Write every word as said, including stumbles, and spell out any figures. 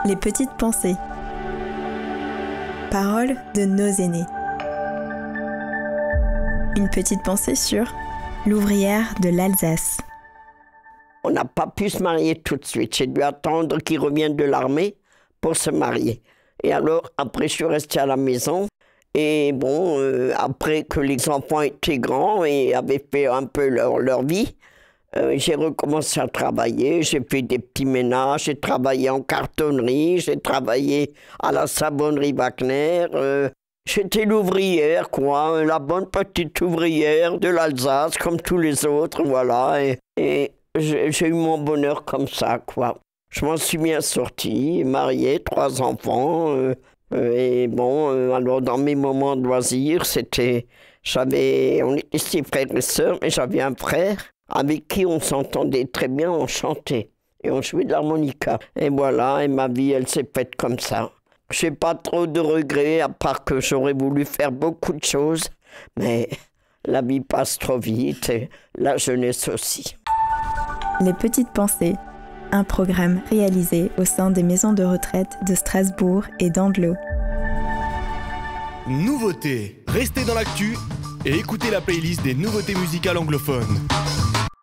Les petites pensées. Paroles de nos aînés. Une petite pensée sur l'ouvrière de l'Alsace. On n'a pas pu se marier tout de suite. J'ai dû attendre qu'il revienne de l'armée pour se marier. Et alors, après, je suis restée à la maison. Et bon, euh, après que les enfants étaient grands et avaient fait un peu leur, leur vie, euh, j'ai recommencé à travailler. J'ai fait des petits ménages, j'ai travaillé en cartonnerie, j'ai travaillé à la savonnerie Wagner. Euh, J'étais l'ouvrière, quoi, la bonne petite ouvrière de l'Alsace, comme tous les autres, voilà. Et, et j'ai eu mon bonheur comme ça, quoi. Je m'en suis bien sortie, mariée, trois enfants. Euh, euh, et bon, euh, alors dans mes moments de loisirs, c'était... J'avais... On était six frères et sœurs, mais j'avais un frère avec qui on s'entendait très bien, on chantait. Et on jouait de l'harmonica. Et voilà, et ma vie, elle s'est faite comme ça. Je n'ai pas trop de regrets, à part que j'aurais voulu faire beaucoup de choses. Mais la vie passe trop vite, et la jeunesse aussi. Les petites pensées, un programme réalisé au sein des maisons de retraite de Strasbourg et d'Andlau. Nouveautés. Restez dans l'actu et écoutez la playlist des nouveautés musicales anglophones.